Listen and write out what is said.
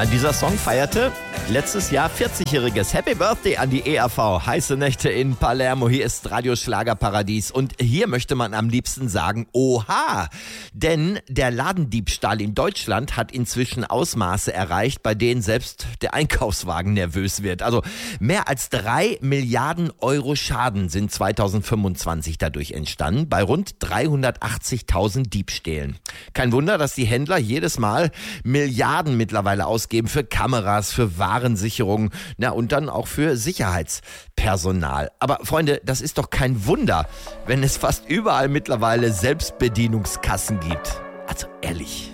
Ja, dieser Song feierte letztes Jahr 40-jähriges Happy Birthday an die ERV. Heiße Nächte in Palermo. Hier ist Radio Schlagerparadies. Und hier möchte man am liebsten sagen, oha! Denn der Ladendiebstahl in Deutschland hat inzwischen Ausmaße erreicht, bei denen selbst der Einkaufswagen nervös wird. Also mehr als 3 Milliarden Euro Schaden sind 2025 dadurch entstanden, bei rund 380.000 Diebstählen. Kein Wunder, dass die Händler jedes Mal Milliarden mittlerweile ausgeben für Kameras, für Warensicherung, und dann auch für Sicherheitspersonal. Aber Freunde, das ist doch kein Wunder, wenn es fast überall mittlerweile Selbstbedienungskassen gibt. Also ehrlich.